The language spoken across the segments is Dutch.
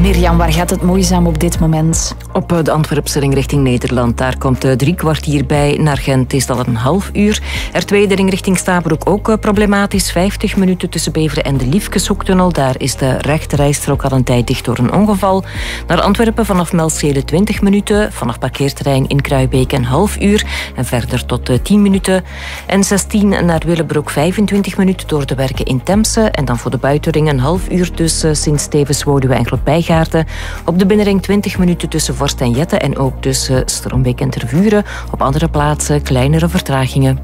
Mirjam, waar gaat het moeizaam op dit moment? Op de Antwerpse ring richting Nederland. Daar komt 3 kwartier bij. Naar Gent is dat een half uur. R2 de ring richting Stabroek ook problematisch. 50 minuten tussen Beveren en de Liefkeshoektunnel. Daar is de rechterrijstrook al een tijd dicht door een ongeval. Naar Antwerpen vanaf Melschede 20 minuten. Vanaf parkeerterrein in Kruibeek een half uur. En verder tot 10 minuten. En 16 naar Willebroek 25 minuten door de werken in Temse. En dan voor de buitenring een half uur tussen Sint-Stevens, Woluwe en Grootbijgaarden. Op de binnenring 20 minuten tussen Vorst en Jette en ook tussen Strombeek en Tervuren. Op andere plaatsen kleinere vertragingen.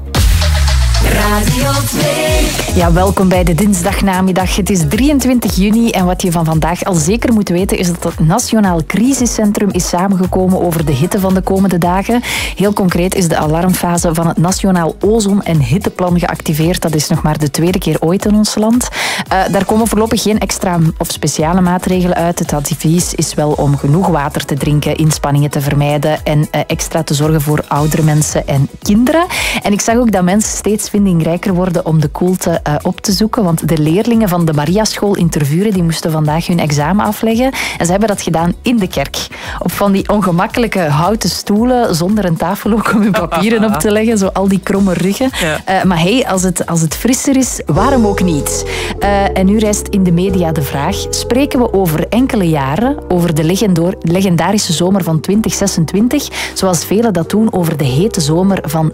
Radio 2. Ja, welkom bij de dinsdagnamiddag. Het is 23 juni en wat je van vandaag al zeker moet weten is dat het Nationaal Crisiscentrum is samengekomen over de hitte van de komende dagen. Heel concreet is de alarmfase van het Nationaal Ozon- en Hitteplan geactiveerd. Dat is nog maar de tweede keer ooit in ons land. Daar komen voorlopig geen extra of speciale maatregelen uit. Het advies is wel om genoeg water te drinken, inspanningen te vermijden en extra te zorgen voor oudere mensen en kinderen. En ik zag ook dat mensen steeds vindingrijker worden om de koelte op te zoeken, want de leerlingen van de Mariaschool in Tervuren die moesten vandaag hun examen afleggen en ze hebben dat gedaan in de kerk. Op van die ongemakkelijke houten stoelen, zonder een tafel ook om hun papieren op te leggen, zo al die kromme ruggen. Ja. Maar hey, als het frisser is, waarom ook niet? En nu rijst in de media de vraag, spreken we over enkele jaren, over de legendarische zomer van 2026, zoals velen dat doen over de hete zomer van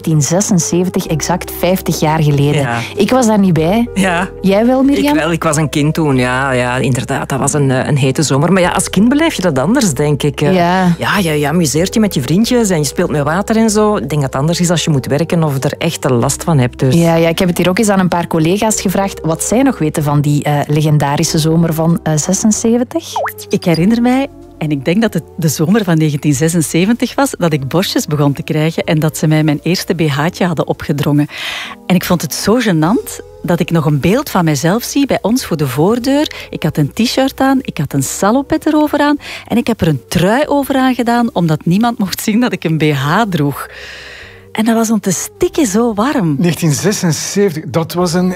1976, exact 50 jaar geleden. Ja. Ik was daar niet bij. Ja. Jij wel, Mirjam? Ik was een kind toen. Ja, inderdaad. Dat was een hete zomer. Maar ja, als kind beleef je dat anders, denk ik. Ja, je amuseert je met je vriendjes en je speelt met water en zo. Ik denk dat het anders is als je moet werken of er echt last van hebt. Dus. Ja, ik heb het hier ook eens aan een paar collega's gevraagd wat zij nog weten van die legendarische zomer van 76. Ik herinner mij, en ik denk dat het de zomer van 1976 was, dat ik borstjes begon te krijgen en dat ze mij mijn eerste BH'tje hadden opgedrongen. En ik vond het zo gênant dat ik nog een beeld van mezelf zie bij ons voor de voordeur. Ik had een t-shirt aan, ik had een salopet erover aan en ik heb er een trui over aan gedaan, omdat niemand mocht zien dat ik een BH droeg. En dat was om te stikken zo warm. 1976, dat was een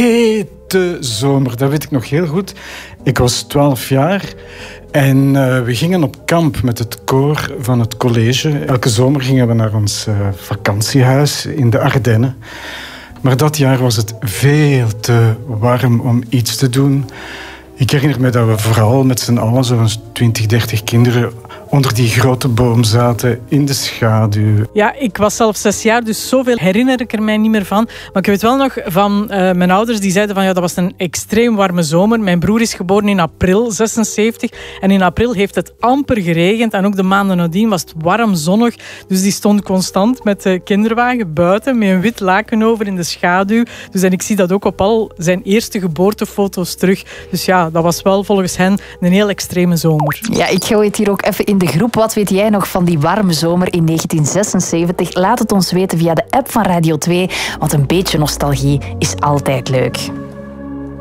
hete zomer. Dat weet ik nog heel goed. Ik was 12 jaar en we gingen op kamp met het koor van het college. Elke zomer gingen we naar ons vakantiehuis in de Ardennen. Maar dat jaar was het veel te warm om iets te doen. Ik herinner me dat we vooral met z'n allen, zo'n 20, 30 kinderen, onder die grote boom zaten, in de schaduw. Ja, ik was zelf 6 jaar, dus zoveel herinner ik er mij niet meer van. Maar ik weet wel nog van mijn ouders, die zeiden van ja, dat was een extreem warme zomer. Mijn broer is geboren in april 76 en in april heeft het amper geregend. En ook de maanden nadien was het warm, zonnig. Dus die stond constant met de kinderwagen buiten, met een wit laken over in de schaduw. Dus en ik zie dat ook op al zijn eerste geboortefoto's terug. Dus ja, dat was wel volgens hen een heel extreme zomer. Ja, ik gooi het hier ook even in de groep. Wat weet jij nog van die warme zomer in 1976? Laat het ons weten via de app van Radio 2, want een beetje nostalgie is altijd leuk.